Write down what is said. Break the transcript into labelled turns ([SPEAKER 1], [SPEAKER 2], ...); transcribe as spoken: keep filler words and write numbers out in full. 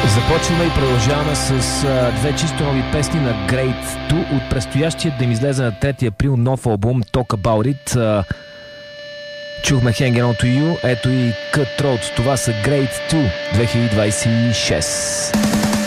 [SPEAKER 1] Започваме и продължаваме с а, две чисто нови песни на Great two от предстоящия да им излезе на трети април нов албум Talk About It. А, чухме Hanging On To You, ето и Cutthroat. Това са Great two две хиляди двадесет и шеста.